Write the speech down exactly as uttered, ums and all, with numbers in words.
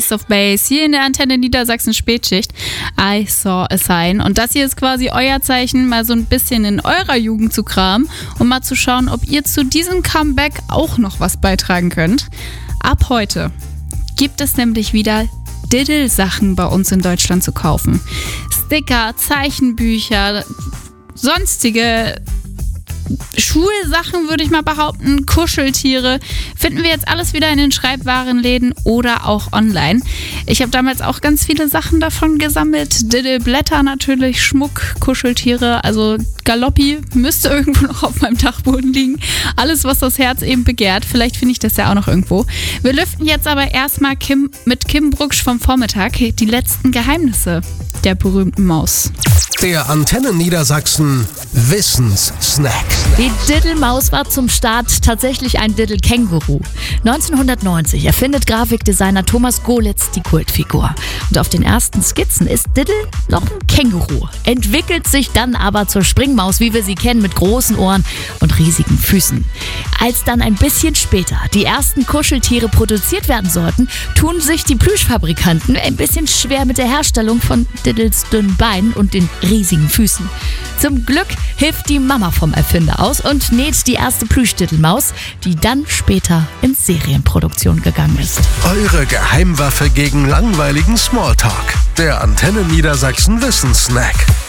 of Base hier in der Antenne Niedersachsen Spätschicht. I saw a sign. Und das hier ist quasi euer Zeichen, mal so ein bisschen in eurer Jugend zu kramen und mal zu schauen, ob ihr zu diesem Comeback auch noch was beitragen könnt. Ab heute gibt es nämlich wieder Diddle-Sachen bei uns in Deutschland zu kaufen. Sticker, Zeichenbücher, sonstige Schulsachen, würde ich mal behaupten, Kuscheltiere, finden wir jetzt alles wieder in den Schreibwarenläden oder auch online. Ich habe damals auch ganz viele Sachen davon gesammelt. Diddle-Blätter natürlich, Schmuck, Kuscheltiere, also Galoppi müsste irgendwo noch auf meinem Dachboden liegen. Alles, was das Herz eben begehrt. Vielleicht finde ich das ja auch noch irgendwo. Wir lüften jetzt aber erstmal Kim, mit Kim Brucksch vom Vormittag die letzten Geheimnisse der berühmten Maus. Der Antenne Niedersachsen Wissenssnack. Die Diddle-Maus war zum Start tatsächlich ein Diddle-Känguru. neunzehnhundertneunzig erfindet Grafikdesigner Thomas Golitz die Kultfigur. Und auf den ersten Skizzen ist Diddle noch ein Känguru. Entwickelt sich dann aber zur Springmaus, wie wir sie kennen, mit großen Ohren und riesigen Füßen. Als dann ein bisschen später die ersten Kuscheltiere produziert werden sollten, tun sich die Plüschfabrikanten ein bisschen schwer mit der Herstellung von Diddles dünnen Beinen und den riesigen Füßen. Zum Glück hilft die Mama vom Erfinder aus und näht die erste Plüschdiddelmaus, die dann später in Serienproduktion gegangen ist. Eure Geheimwaffe gegen langweiligen Smalltalk. Der Antenne Niedersachsen Wissenssnack.